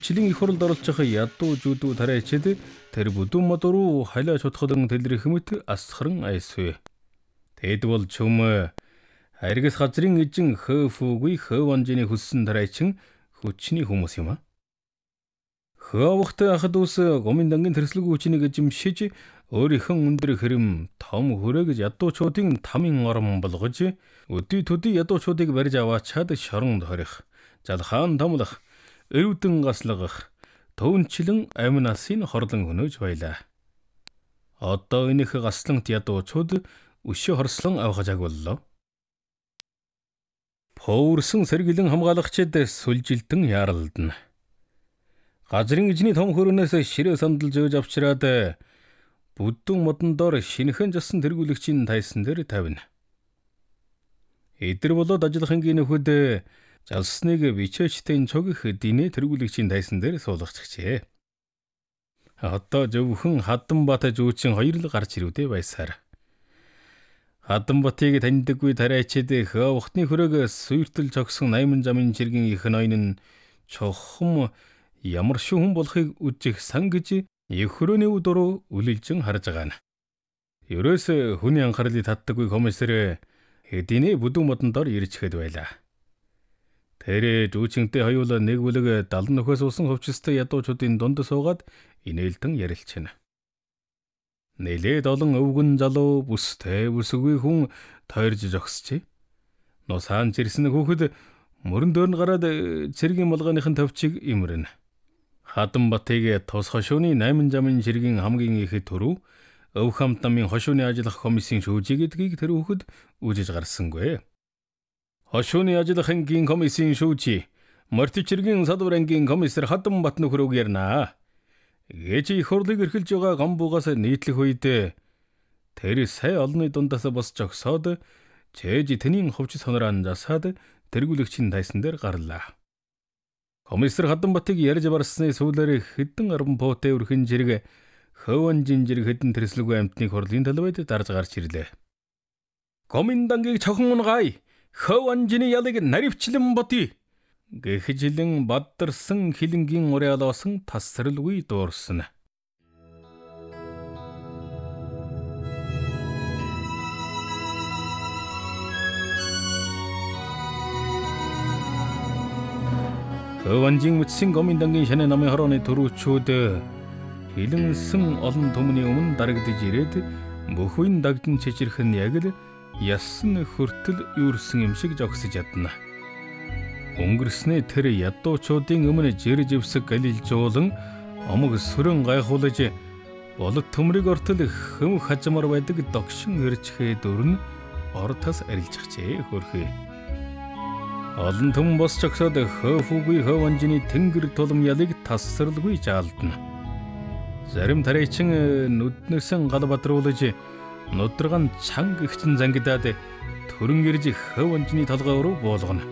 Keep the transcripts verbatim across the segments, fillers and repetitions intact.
Жилийн их хурлд оролцох ядуу жүүдүү тараачид тэр бүдүүн модоруу халаа чутгалан тэлрэхмэт асхран айсвэ. Тэд бол чөмө харгас газрын эжин хөөфүүгүй хөванжины хүссэн тарайчин хүчний хүмүүс юм а. Хөвөгт ахад ус гоминдангийн тэрслэг хүчнийг эзэмшиж өөрийнхөө өндөр хэрэм том хүрээг ядуучуудын тамийн орон болгож өдий төдий ядуучуудыг барьж аваачаад шоронд хорих, залхаан томлох, эрүүдэн гаслах, төвнчлэн амин асын хорлон хөнөөж байлаа. Одоо энэх гаслант ядуучууд өшөө хорслон авахжааг боллоо. Пөөрсөн сэргэлэн хамгаалагчид сүлжилтэн яаралдана. Газрын эзний том хөрөнөөс ширээ сандалж өгж авчираад бүдүүн модон доор шинэхэн жасан тэргүүлэгчийн тайсан дээр тавина. Эдэр болоод ажиллахынгийн нөхөд жалсныг бичээчтэй цогих динэ тэргүүлэгчийн тайсан дээр суулгачжээ. Одоо зөвхөн Хадамбат жүүчин хоёр л гарч ирвдээ байсаар. Хадамбатыг таньдаггүй тариачид хөвөгтний хүрээг суйртал цогсон найман замын жиргэн их ноён нь чухам ямар шүүхэн болохыг үжих сан гэж их хөрөөний өдрөө үлэлжин харж байгаа нь. Ерөөс хүний анхаарлыг татдаггүй комиссар хэдийнэ бүдүүн модон доор ирчихэд байлаа. Тэр жүүчинтэй хоёул нэг бүлэг далан нөхөөс усан хөвчстэй ядуучуудын дунд суугаад инээлтэн ярилцчихна. Нэлээд олон өвгөн залуу бүстэй бүсгүй хүн тойрж зогсчээ. Нусаан чирсэн хүүхэд мөрөн дөр нь гараад цэргийн малгайныхын товчийг имрэнэ. Хадамбатыг тус хошууны найман замын жиргэн хамгийн их төрөв өв хамт намын хошууны ажиллах комиссийн шүүжиг гэдгийг тэр хүүхэд үжиж гарсангүй. Хошууны ажиллахынгийн комиссийн шүүжи Морти чиргэн садвар ангийн комиссар Хадамбат нөхрөөг ярнаа. Гэж их хурлыг эрхэлж байгаа гомбуугаас нийтлэх үед тэр сая олонны дундаас босч огсоод чээж тэний хөвч сонораан засаад тэргүүлэгчийн тайсан дээр гарлаа. Комиссар Хадамбатыг ярьж барсны сүүлээр хэдэн арван пуутэй өрхөн жирэг хөвөнжин жирэг хэдэн тэрслэггүй амтны хурлын талбайд дарж гарч ирлээ. Гоминдангийг чохон унгай хөвөнжины ялыг наривчлан бодъё гэхжилэн баддарсан хилэнгийн уриалоосон тасралгүй дуурсан. Хөвөнжин мөцсөн гоминдангийн шанаа намын хорооны төрүүчүүд хилэнсэн олон төмний өмнө дарагдж ирээд бүхвийн дагдан чичирх нь яг л яссан хүртэл юурсан юм шиг жогсож ядна. Өнгөрснөө тэр ядуучуудын өмнө жир живсэг галилжуулан омог сүрэн гайхуулж болот төмрийг ортол хөм хажмар байдаг догшин ирчхээ дөрн ортос арилжчихжээ хөрхөө. Олон төм бос чогсоод хөөфүүгүй хөвөнжины тэнгэр тулам ялыг тасралгүй жаалдна. Зарим тариачин нүднээсэн гал бадруулж нудраган чанга ихчин зангидаад төрөн ирж хөвөнжины толгой руу буулгана.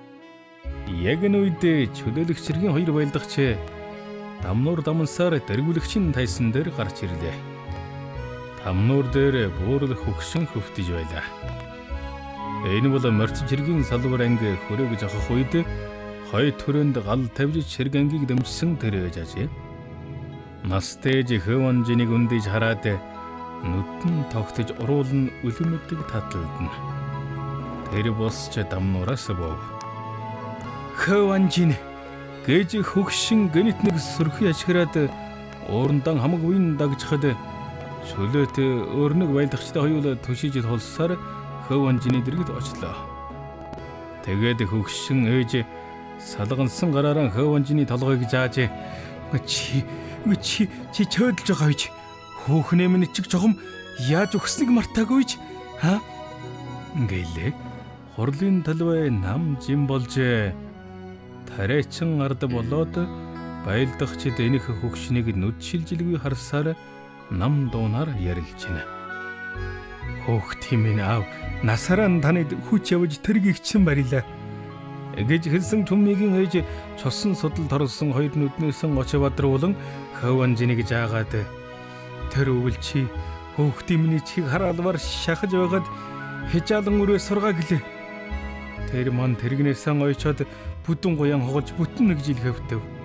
Яг энэ үед чөлөөлөгч чиргийн хоёр байлдагч Дамнуур дамансаар тэргүүлэгчийн тайсан дээр гарч ирлээ. Дамнуур дээр буурал хөгшин хөвтөж байлаа. Энэ бол Морти чиргийн салбар анги хүрээг жахах үед хой төрөнд гал тавьж чирг ангийг дэмжсэн тэр ажээ. Настэж хөвөнжинийг өндөж хараад нүдэн тогтож уруулн үлэмдэг таталдана. Тэр босч Дамнуураас бов. Хөвөнжин гэж хөгшин гэнэт нэг сөрхий ашиграад уурндан хамагвын дагжхад чөлөөт өөр нэг байлгачтай хоёул төшиж тулсаар хөвөнжиний дэргэд очлоо. Тэгээд хөгшин ээж салгансан гараараа хөвөнжиний толгойг зааж чи чи чи чөөдөлж байгаа гэж хөөхнээ минь чиг жохом яаж өгснэг мартаагүйч ха гэлээ. Хурлын талбай нам жим болж тариачин ард болоод байлдагчид энэх хөгшнийг нүд шилжилгүй харсаар нам дуунаар ярилцна. Хөөхт минь аав насараа таныг хүч явж тэргийгчсэн барилаа гэж хэлсэн төммигийн ээж цосон судал торлсон хоёр нүднээсэн очи бадруулан хөвөнжинийг жаагаад тэр өвөл чи хөөхтийн миний чиг хараалвар шахаж байгаад хижаалан өрөө сургаа гэлээ. Тэр ман тэргнээсэн ойчоод бүдүүн гоян хоголж бүтэн нэг жил хөвтөв.